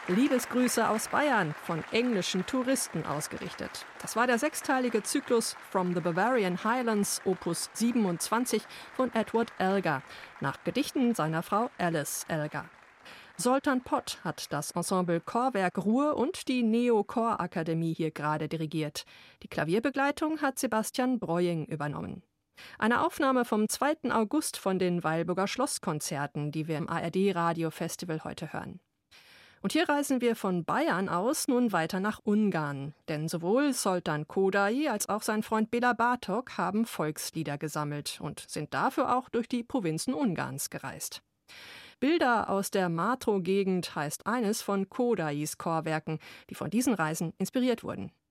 Liebesgrüße aus Bayern von englischen Touristen ausgerichtet. Das war der sechsteilige Zyklus From the Bavarian Highlands Opus 27 von Edward Elgar, nach Gedichten seiner Frau Alice Elgar. Zoltán Pott hat das Ensemble Chorwerk Ruhr und die Neo-Chorakademie hier gerade dirigiert. Die Klavierbegleitung hat Sebastian Breuing übernommen. Eine Aufnahme vom 2. August von den Weilburger Schlosskonzerten, die wir im ARD-Radio-Festival heute hören. Und hier reisen wir von Bayern aus nun weiter nach Ungarn. Denn sowohl Zoltán Kodály als auch sein Freund Béla Bartók haben Volkslieder gesammelt und sind dafür auch durch die Provinzen Ungarns gereist. Bilder aus der Mátro-Gegend heißt eines von Kodálys Chorwerken, die von diesen Reisen inspiriert wurden.